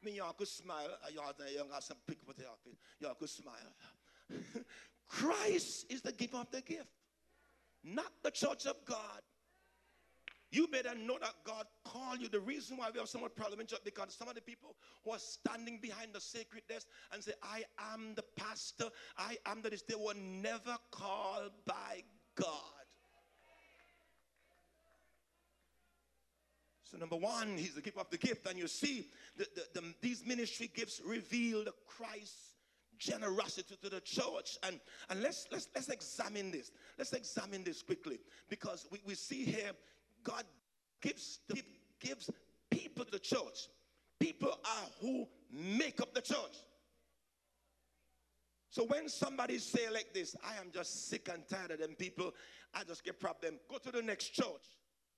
Me, y'all could smile. Y'all got some pick up your face. Y'all could smile. Christ is the giver of the gift, not the church of God. You better know that God called you. The reason why we have so much problem in church, because some of the people who are standing behind the sacred desk and say, I am the pastor, I am the this, they were never called by God. So number one, he's the giver of the gift. And you see, these ministry gifts reveal the Christ's generosity to the church. And let's examine this. Let's examine this quickly. Because we see here, God gives people to the church. People are who make up the church. So when somebody say like this, I am just sick and tired of them people, I just get problem. Go to the next church.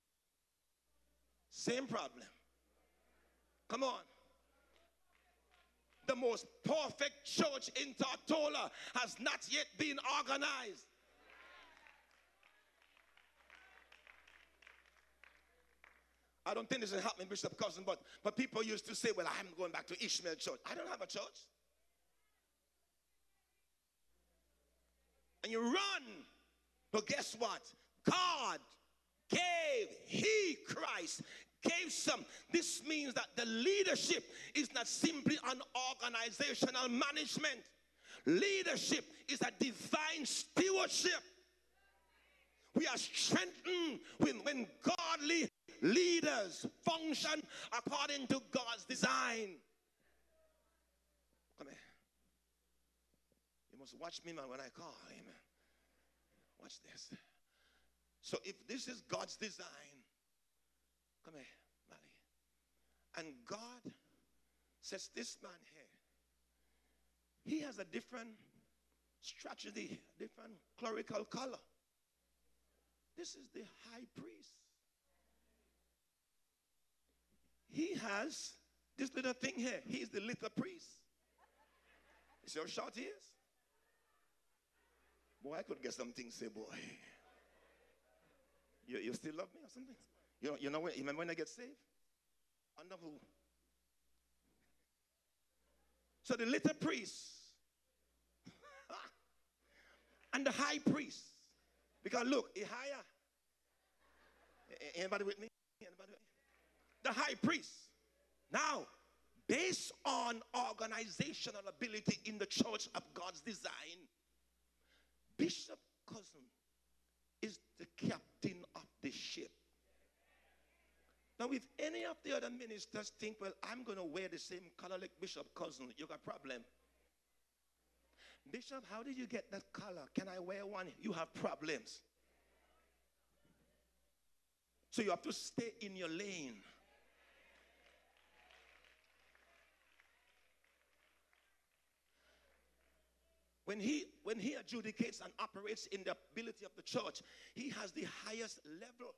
Same problem. Come on. The most perfect church in Tortola has not yet been organized. I don't think this is happening, Bishop Cousin, but people used to say, well, I'm going back to Ishmael Church. I don't have a church. And you run. But guess what? God Christ gave some. This means that the leadership is not simply an organizational management. Leadership is a divine stewardship. We are strengthened when godly leaders function according to God's design. Come here. You must watch me, man, when I call. Amen. Watch this. So if this is God's design, come here, Mali. And God says, this man here, he has a different strategy, different clerical color. This is the high priest. He has this little thing here. He's the little priest. You see how short he is? Boy, I could get something, say, boy. You still love me or something? You know when, remember when I get saved? Under who? So the little priest and the high priest. Because look, he higher. Anybody with me? Anybody with me? The high priest. Now, based on organizational ability in the church of God's design, Bishop Cousin is the captain of the ship. Now, if any of the other ministers think, well, I'm going to wear the same color like Bishop Cousin, you got a problem. Bishop, how did you get that color? Can I wear one? You have problems. So you have to stay in your lane. When he adjudicates and operates in the ability of the church, he has the highest level.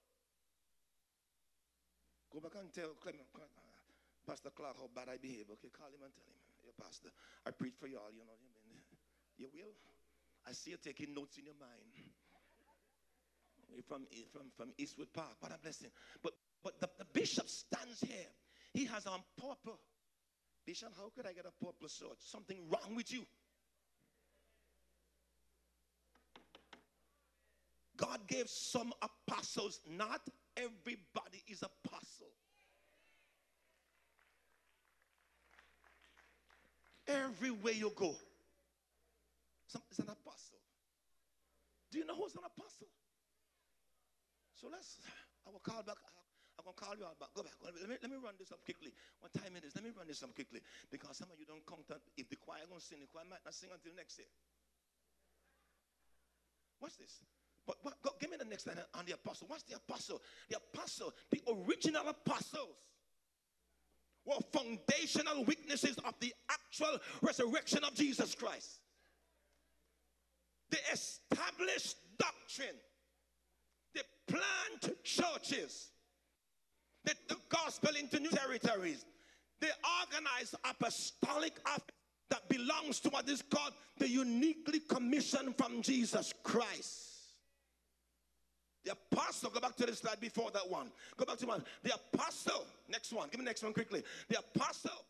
Go back and tell Pastor Clark how bad I behave. Okay, call him and tell him, hey, Pastor, I preach for y'all, you know. You will? I see you taking notes in your mind. From Eastwood Park. What a blessing. But the bishop stands here. He has on purple. Bishop, how could I get a purple sword? Something wrong with you. God gave some apostles. Not everybody is apostle. Everywhere you go, is an apostle. Do you know who's an apostle? So I will call back. I'm going to call you out back. Go back. Let me run this up quickly. What time it is? Let me run this up quickly. Because some of you don't count on, if the choir going to sing, the choir might not sing until next year. Watch this. But give me the next line on the apostle. What's the apostle? The apostle, the original apostles were foundational witnesses of the actual resurrection of Jesus Christ. They established doctrine. They plant churches. They took gospel into new territories. They organized apostolic office that belongs to what is called the uniquely commissioned from Jesus Christ. The apostle, go back to the slide before that one. Go back to one. The apostle, next one, give me the next one quickly. The apostle